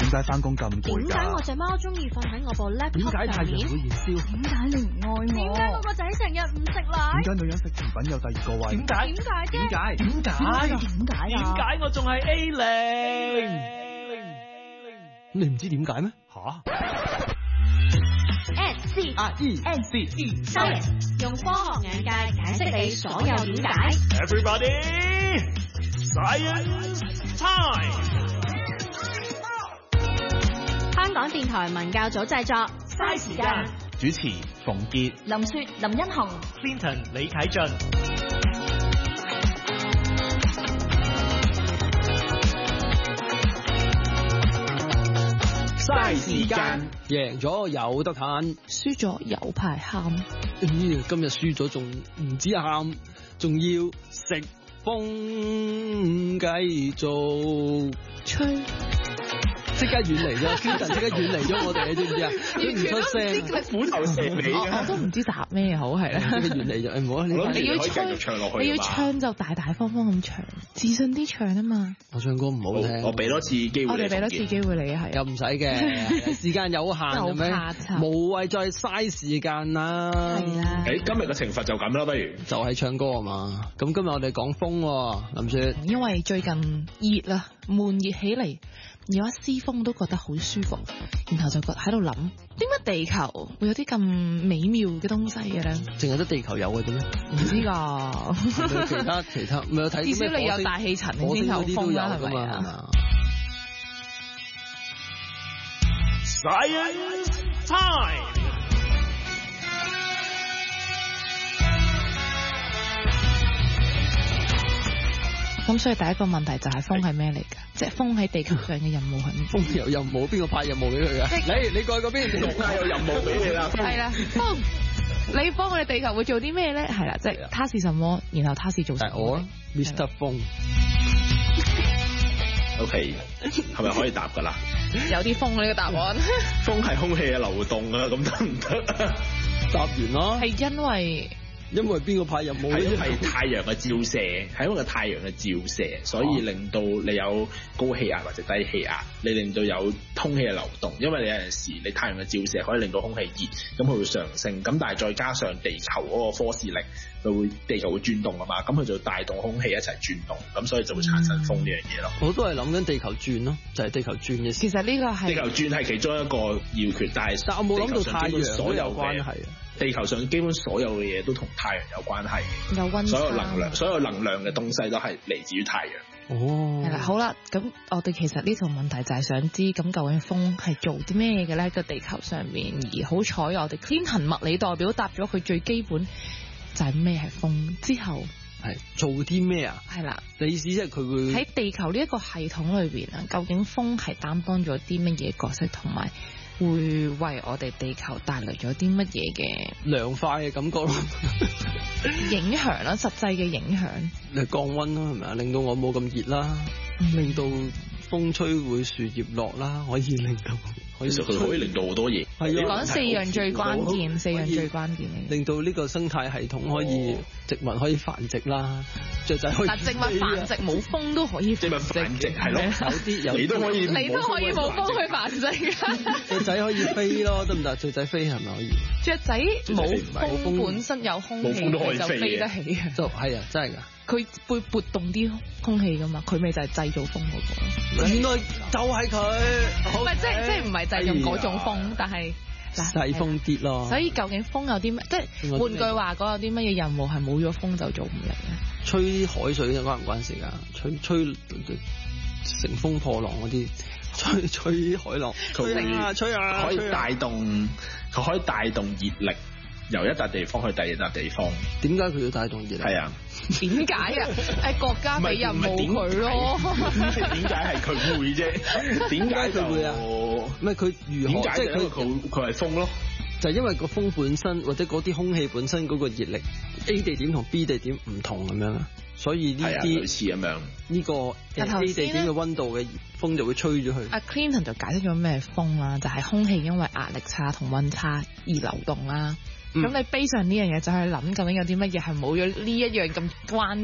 點解翻工咁攰㗎？ 點解我隻貓中意瞓喺我部 laptop 點解太陽會燃燒？ 點解你唔愛我？點解我個仔成日唔食奶？ 點解女人食甜品有第二個胃？ 點解？點解？ 點解？ 點解我仲係 A0？ 你唔知點解咩？ 吓 SCIENCE Science 用科學眼界解釋你所有點解。 Everybody Science Time。 香港電台文教組製作，嘥時間。 主持馮傑、 林雪、林欣紅、 Clinton 李啟俊。 嘥時間，贏咗有得嘆， 輸咗有排喊。 今日輸咗仲唔止喊，仲要食風繼續吹。 即刻遠離咗，即刻遠離咗我哋，你知唔知啊？佢唔出聲， 虎頭蛇尾我都唔知答咩好係啦。 即刻遠離咗，唔好你要唱落去，你要唱就大大方方咁唱，自信啲唱啊嘛。 我唱歌唔好聽， 我俾多次機會， 我哋俾多次機會你係。 又唔使嘅，時間有限係咪？無謂再嘥時間啦。 係啦。 誒，今日嘅懲罰就咁啦，不如就係唱歌啊嘛。咁今日我哋講風，林雪。 因為最近熱啦，悶熱起嚟。有一絲風都覺得好舒服，然後就喺度諗，點解地球會有啲咁美妙嘅東西嘅咧？ 淨係得地球有嘅啫咩？ 唔知㗎。 其他咪有睇？ 至少你有大氣層先有風啦，係咪啊 Science Time。 咁所以第一個問題就係風係咩嚟㗎？即係風喺地球上嘅任務係咩？ 風有任務，邊個派任務俾佢㗎？你過去嗰邊， 國家有任務俾你啦。 係啦，風，你幫我哋地球會做啲咩咧？係啦，即係他是什麼，然後他是做什麼。 我 Mr. 風。 OK， 係咪可以答㗎啦？ 有啲風呢個答案。 風係空氣嘅流動啊，咁得唔得？ 答完啦。 係因為邊個派任務？ 係因為太陽嘅照射，係因為個太陽嘅照射，所以令到你有高氣壓或者低氣壓，你令到有空氣嘅流動。因為你有陣時你太陽嘅照射可以令到空氣熱，咁佢會上升。咁但係再加上地球嗰個科氏力，地球會轉動啊嘛，咁佢就帶動空氣一齊轉動，咁所以就會產生風呢樣嘢咯。 我都係諗緊地球轉咯，就係地球轉嘅事。 其實呢個係地球轉係其中一個要訣，但我冇諗到太陽所有關係。 地球上基本所有嘅嘢都同太陽有關係， 有溫差， 所有能量嘅東西都係嚟自於太陽。 哦， 係啦，好啦，咁我哋其實呢條問題就係想知，咁究竟風係做啲咩嘅咧？個地球上面，而好彩我哋Clinton物理代表答咗佢最基本就係咩係風，之後係做啲咩啊？ 係啦， 你意思即係佢會喺地球呢一個系統裏邊啊，究竟風係擔當咗啲乜嘢角色，同埋會為我哋地球帶來咗啲乜嘢嘅涼快嘅感覺咯， 影響啦，實際嘅影響， 你降溫啦，係咪啊？令到我冇咁熱啦，令到風吹會樹葉落啦，可以令到， 其實佢可以令到好多嘢。 係啊， 講四樣最關鍵，四樣最關鍵嘅， 令到呢個生態系統可以植物可以繁殖啦，雀仔可以。 但植物繁殖冇風都可以繁殖， 係咯， 有啲你都可以冇風去繁殖㗎。 雀仔可以飛咯，得唔得？雀仔飛係咪可以？ 雀仔冇風本身有空氣， 冇風都可以就飛得起嘅。 就係啊，真係㗎。 佢會撥動啲空氣㗎嘛，佢咪就係製造風嗰個。 原來就係佢。 唔係即係唔係製造嗰種風，但係細風啲咯。 所以究竟風有啲咩？即係換句話講，有啲乜嘢任務係冇咗風就做唔嚟咧？ 吹海水關唔關事㗎？吹乘風破浪嗰啲，吹海浪，吹啊， 可以帶動，佢可以帶動熱力。由一笪地方去第二笪地方， 點解佢要帶動熱力？ 係啊， 點解啊？係國家俾任務佢咯。 點解係佢會啫？點解佢會啊？ 唔係佢如何？即係佢係風咯。 就係因為個風本身或者嗰啲空氣本身嗰個熱力 A 地點同 B 地點唔同咁樣啊，所以呢啲類似咁樣呢個 A 地點嘅溫度嘅風就會吹咗去。 阿 Clinton 就解釋咗咩風啦，就係空氣因為壓力差同溫差而流動啦。咁你悲上呢樣嘢就去諗究竟有啲乜嘢係冇咗呢一樣咁關